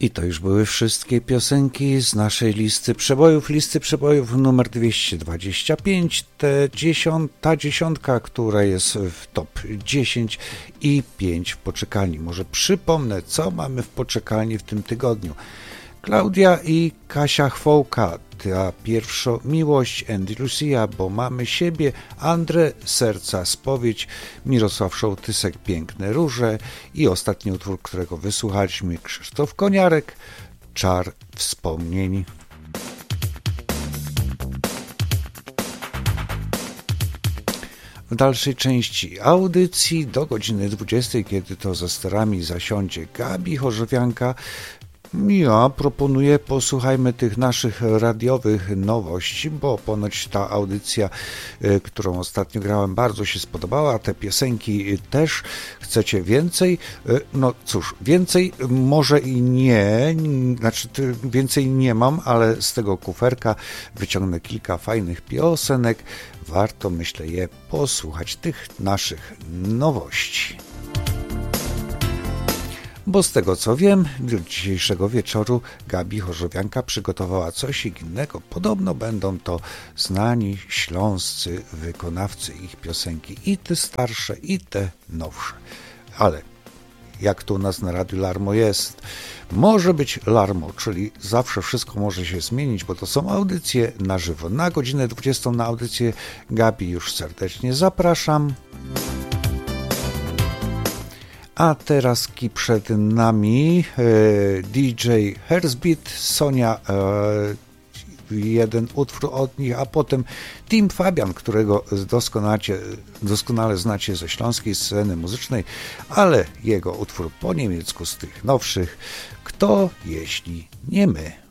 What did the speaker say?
I to już były wszystkie piosenki z naszej listy przebojów numer 225, ta dziesiątka, która jest w top 10 i 5 w poczekalni. Może przypomnę, co mamy w poczekalni w tym tygodniu. Klaudia i Kasia Chwołka, ta pierwsza miłość, Andy Lucia, bo mamy siebie, Andrę, Serca, Spowiedź, Mirosław Szołtysek, Piękne róże i ostatni utwór, którego wysłuchaliśmy, Krzysztof Koniarek, Czar wspomnień. W dalszej części audycji do godziny 20, kiedy to za sterami zasiądzie Gabi Chorzowianka, ja proponuję, posłuchajmy tych naszych radiowych nowości, bo ponoć ta audycja, którą ostatnio grałem, bardzo się spodobała, te piosenki też. Chcecie więcej? No cóż, więcej może i nie, znaczy więcej nie mam, ale z tego kuferka wyciągnę kilka fajnych piosenek. Warto, myślę, je posłuchać, tych naszych nowości. Bo z tego co wiem, do dzisiejszego wieczoru Gabi Chorzowianka przygotowała coś innego. Podobno będą to znani śląscy wykonawcy ich piosenki, i te starsze, i te nowsze. Ale jak to u nas na Radiu Larmo jest, może być Larmo, czyli zawsze wszystko może się zmienić, bo to są audycje na żywo. Na godzinę 20 na audycję Gabi już serdecznie zapraszam. A teraz przed nami DJ Herzbeat, Sonia, jeden utwór od nich, a potem Tim Fabian, którego doskonale znacie ze śląskiej sceny muzycznej, ale jego utwór po niemiecku z tych nowszych, Kto jeśli nie my?